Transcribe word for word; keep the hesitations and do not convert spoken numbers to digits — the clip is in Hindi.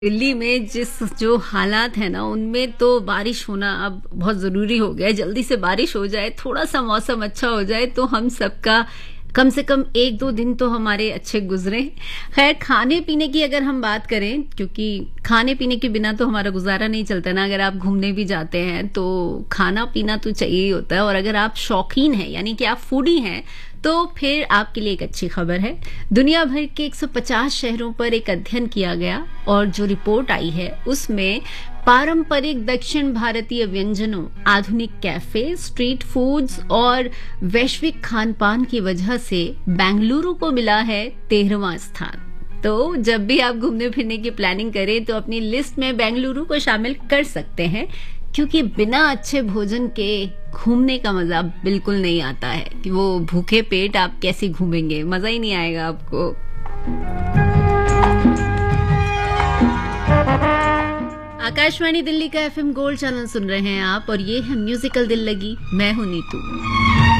दिल्ली में जिस जो हालात है ना उनमें तो बारिश होना अब बहुत जरूरी हो गया है। जल्दी से बारिश हो जाए, थोड़ा सा मौसम अच्छा हो जाए तो हम सबका कम से कम एक दो दिन तो हमारे अच्छे गुजरे। खैर, खाने पीने की अगर हम बात करें, क्योंकि खाने पीने के बिना तो हमारा गुजारा नहीं चलता ना। अगर आप घूमने भी जाते हैं तो खाना पीना तो चाहिए ही होता है। और अगर आप शौकीन हैं, यानी कि आप फूडी हैं, तो फिर आपके लिए एक अच्छी खबर है। दुनिया भर के एक सौ पचास शहरों पर एक अध्ययन किया गया और जो रिपोर्ट आई है उसमें पारंपरिक दक्षिण भारतीय व्यंजनों, आधुनिक कैफे, स्ट्रीट फूड्स और वैश्विक खान पान की वजह से बेंगलुरु को मिला है तेरहवां स्थान। तो जब भी आप घूमने फिरने की प्लानिंग करें तो अपनी लिस्ट में बेंगलुरु को शामिल कर सकते हैं, क्योंकि बिना अच्छे भोजन के घूमने का मजा बिल्कुल नहीं आता है। कि वो भूखे पेट आप कैसे घूमेंगे, मजा ही नहीं आएगा आपको। आकाशवाणी दिल्ली का एफएम गोल्ड चैनल सुन रहे हैं आप, और ये है म्यूजिकल दिल लगी। मैं हूं नीतू।